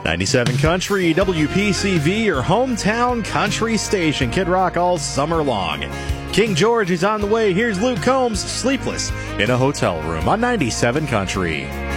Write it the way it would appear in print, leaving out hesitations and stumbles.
97 Country, WPCV, your hometown country station. Kid Rock all summer long. King George is on the way. Here's Luke Combs, Sleepless in a Hotel Room on 97 Country.